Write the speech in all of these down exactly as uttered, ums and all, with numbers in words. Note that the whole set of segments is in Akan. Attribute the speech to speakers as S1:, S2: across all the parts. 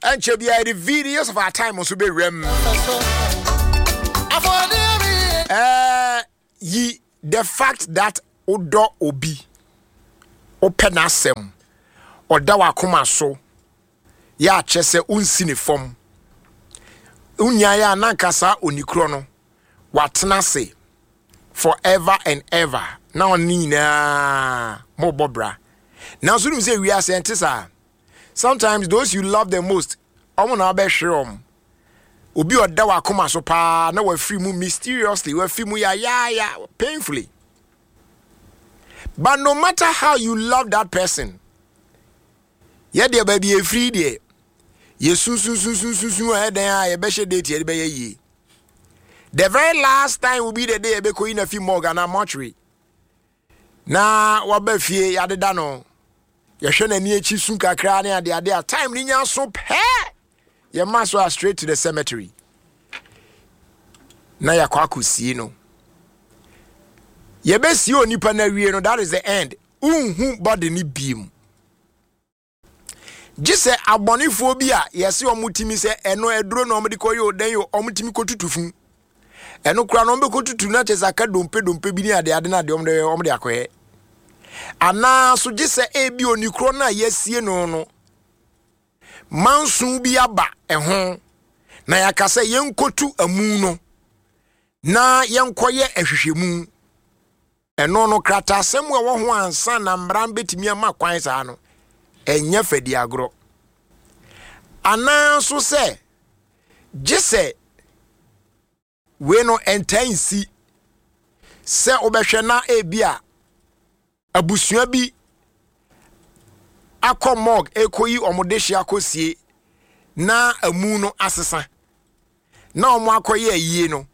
S1: and check the videos of our time on Sube Rem. Uh, ye the fact that Odo Obi open asem or dawa kuma so ya chese unsini form unyaya nankasa onikrono watna se forever and ever now nina mo bobra now so say we are scientists. Sometimes those you love the most omo na be hwerom obi oda wa koma so pa na wa free mu mysteriously wa free mu ya ya ya painfully. But no matter how you love that person, yeah, there baby a free there. Yes, soon, soon, soon, soon, soon, soon, I then I be share date here be ye. The very last time will be the day be going a few more Ghana mortuary. Na wa be fie ya de da no. Ye hwe na ni echi sun kakra na ade ade time ni nya so pe. Ye must go straight to the cemetery. Na ya kwa kusie no. Ye be si onipa na wie no, that is the end. Unhu body ni biem. Jise abonifo bi a yesi omutimi se eno eduro na omde koyo den yo omutimi kotutufu. Eno kura na ombe kotutu na cheza ka dompe dompe bi ni ade ade na de omde omde akoye. Ana so jise ebi onikro na yesie no no. Mansu bi aba eho na yakase yenkotu amu no. Na yenkoye ehwehwemu. Eno no krata asem we wo ho ansa na mbran betimi ama kwan sa no. Enya fedi agro. Ana so se jise we no entansi se obehwe na ebia abusua bi akomog ekoyi omodeshi akosie na amu no asesa na omo akoye ayie no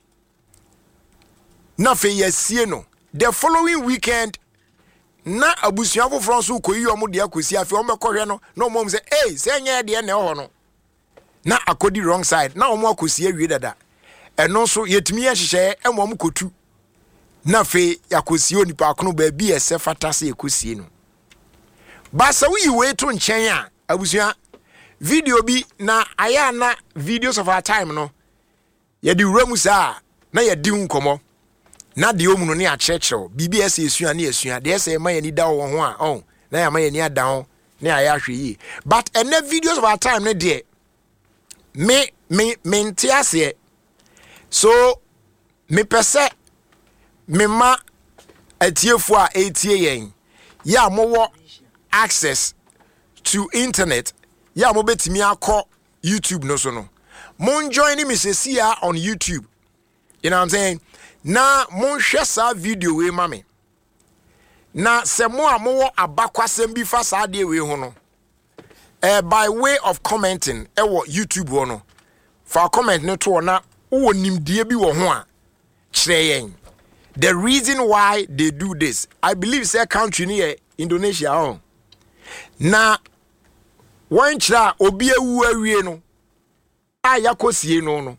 S1: na fe yasie no the following weekend na abusua foforo so koyi omo de akosi afi omo bekohwe no na omo say eh say nya de na ho no na akodi wrong side na omo akosi awie dada eno so yetimi ahihye emo omo kotu na fe yakosi onipa akono ba bi ese fatase ekosi no basa wi we to nchen a abusua video bi na aya na videos of our time no ye di wramu sa na ye di nkomo na de omuno ne achechew B B S esua ne esua de ese ma yani da wo ho a oh na ya ma yani ada ho ne aya hwe yi but ene videos of our time ne de me me me ntiase so me pese me ma atiefo a etie yen ya mo access to internet ya mo betimi akọ YouTube no so no mon join me se on YouTube, you know what I'm saying. Na mon hwe sa video we mame na se mo a mo abakwasem bi fa sa de we ho no eh by way of commenting e wo YouTube ho no fa comment no to na wo nimdie bi wo ho a kire yen the reason why they do this. I believe say country near Indonesia on na one chira obi ewu awie no ayakosie no no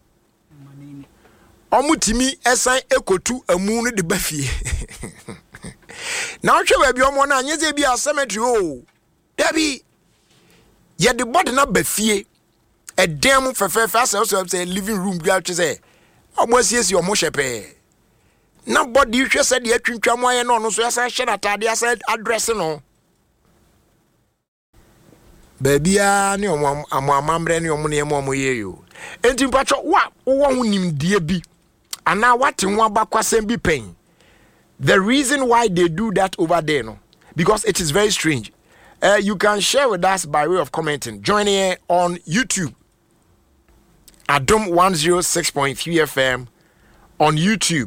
S1: omutimi esan ekotu amu no de bafie na hwe ba bi omo na anyeze bi a cemetery o dabi ye de body na bafie edem fefefe asa so say living room bi a twe say omo asiesi omo hyepe na body hwe se de atwintwa mo aye no no so yasa hye atade asa address no babia ne omo amamre ne omo ne omo yeyo enti mpacho wa wo ho nimdie bi ana wati nwa bakwasem bi pen. The reason why they do that over there no because it is very strange. Uh, you can share with us by way of commenting. Join here on YouTube. Adom one oh six point three F M on YouTube.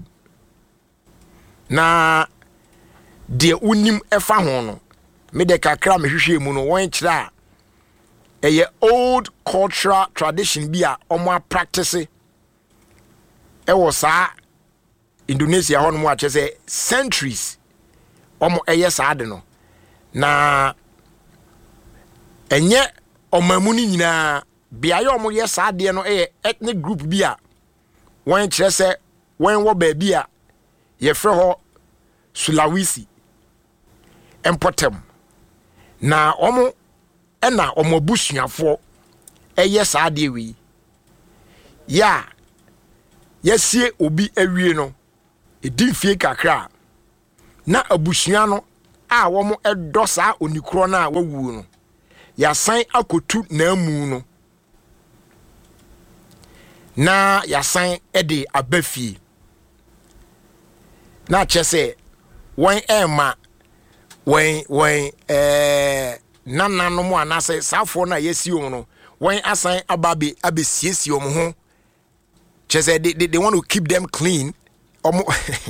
S1: Na de unim efa ho no. Me de kakra me hwehwe mu no won kira a old cultural tradition bi a omo practice. E was a Indonesia hon mo ache say centuries omo eye saade no na enye omamu ni nyina bia ye omo ye saade no e ethnic group bi a won kire say won wo ba bi a ye frɛ ho Sulawesi Empotem na omo ena omo busuafo ɛyɛ saa de wi ya yɛsie obi awie no ɛdi mfie kakra na abusua no a wɔn ɛdɔ saa onikro na wawu no yasan akotu na amu no na yasan ɛde abafie na kyese wɔn ɛma wɔn wɔn ɛɛ nana no mu anase safo na yɛsi wɔn no wɔn asan ababe abesiesie wɔn ho kyese they, they, they want to keep them clean ɔmo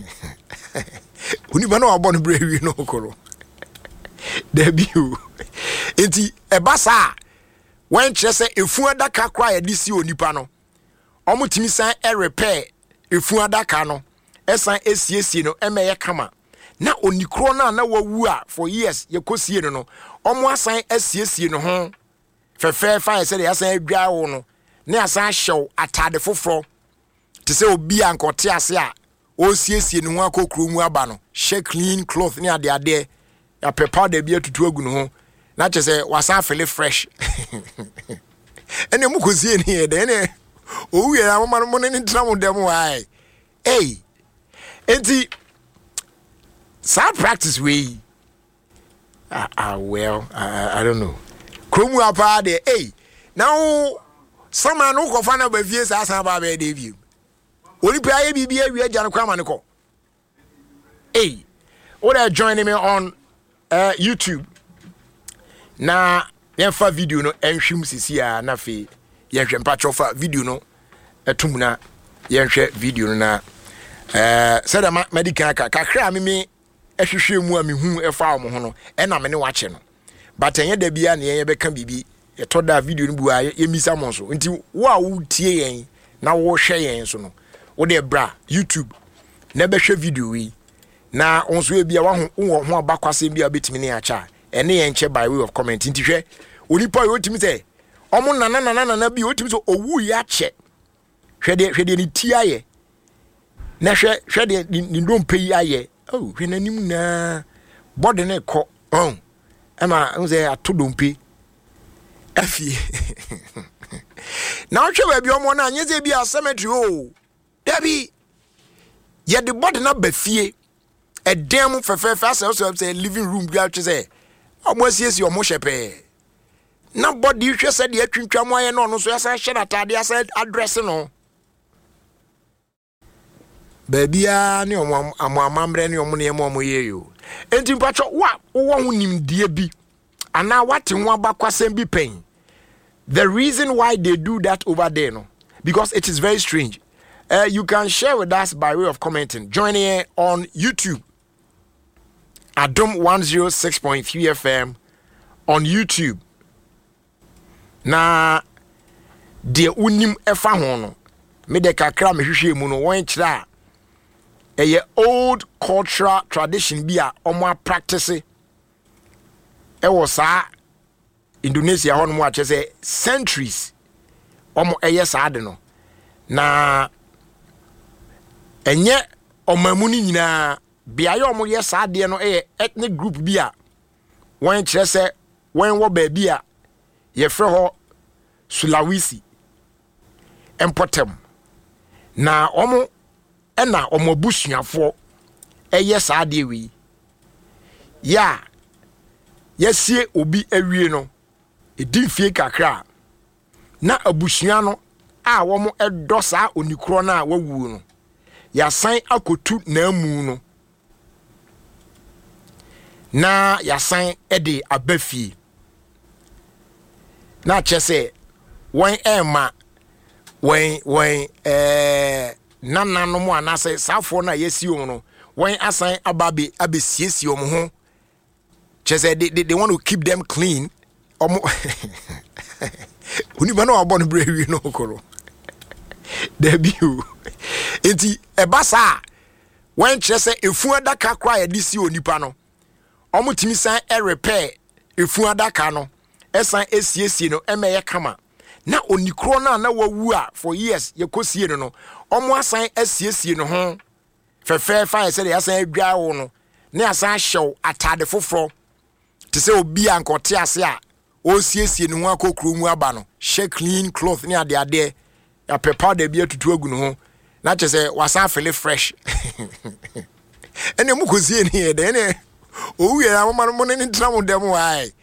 S1: uniba no abɔ no brewi no koro debi o enti ɛba saa wɔn kyese efu adaka kra yɛ de si onipa no ɔmo timi san ɛ repair efu adaka no ɛsan esiesie no ɛmɛyɛ kama na onikro na na wawu a for years yekosie no no ɔmo asan esiesie no ho fɛfɛ fa yɛ sɛ de asan adwa wo no na asan hyew atade foforo te sɛ obi ankote ase a o siesie no ho akokro mu aba no she clean cloth ne ade ade ya prepare de bia tutu agu no ho na kyɛ sɛ wasan feel fresh ene mu kosie ne yɛ de ene o wi na mo mo ne ntra mo dem wai hey enti sad practice we ah, ah well I, I don't know kromu apa de hey now some man who kofa na ba vie sa san ba be de bi oni pa ye bibi awie agya no kwa ma ne ko hey what are joining me on uh, YouTube na yɛmfa video no ɛnhwem sisi a na fe yɛhwɛ mpacho fa video no etum na yɛhwɛ video no na eh said ma medical ka kakra me me ehwehwɛ mu a me hu ɛfa wo ho no ɛna me ne wache no but ɛnyɛ da bia ne yɛbɛka bibi yɛtɔ da video no bu a yɛmisa mo so nti wo a wo tie yɛn na wo hwɛ yɛn so no wo de bra YouTube na bɛhwɛ video yi na onso e bia wa ho wo ho abakwasem bia betimi ne acha ɛne yɛn kyɛ by way of comment nti hwɛ onipa yo timi sɛ ɔmo nana nana nana bi otimi so owu ya kyɛ hwɛ de hwɛ de ne ti ayɛ na hwɛ hwɛ de ni ndompe yi ayɛ oh hwɛ nanim na body ne kɔ on ama nze ato dompe afie na hwɛ ba bi ɔmo na anyeze bi a cemetery o dabi ye de body na ba fie edem fefefe asɛ so say living room bi a twe sɛ ɔmo asiesie ɔmo hyepe na body hwɛ sɛ de atwintwa mo ayɛ no no so yɛsa hyɛ atade asa address no babia ne omo amamre ne omo ne emo omo yeyo enti mpacho wa wo ho nimdie bi ana wate ho abakwasem bi pen. The reason why they do that over there no because it is very strange. Uh, you can share with us by way of commenting. Join here on YouTube Adom one oh six point three F M on YouTube. Na de unim efa ho no me de kakra me hwehwe mu no won kira a old cultural tradition bi a omo practice e wo saa Indonesia ho no mo ache say centuries omo eye saa de no na enye omamu ni nyina bia ye omo ye saa de no e ethnic group bi a won kire say won wo ba bi a ye frɛ ho Sulawesi Empotem na omo ena omo busuafo eye saa de wi ya yesie obi awie no edi mfie kakra na abusua no a womo ɛdɔ saa onikro na wawu no yasan akotu na amu no na yasan ɛde abafie na kyese wɔn ɛma wɔn wɔn ɛɛ nana no mu anase safo na yɛsi wɔn no wɔn asan ababe abesiesie wɔn ho kyese they, they, they want to keep them clean omo uniba no abɔ no brewi no koro debi o enti ɛba saa wɔn kyese efu adaka kra yɛ de si onipa no omo timi san ɛ repair efu adaka no ɛsan esiesie no ɛmɛyɛ kama na onikro na na wawu a for years yekosie no no omo asan esiesie no ho fɛfɛ fa yɛ sɛ de asan adwa wo no na asan hyew atade foforo te sɛ obi ankote ase a o siesie ne ho akokro mu aba no hyɛ clean cloth ne ade ade ya pepa da bi atutu agu no ho na che say wasa feel fresh ene mu kozie ne ye de ene o wi ya mama no ne ntra mo dem wai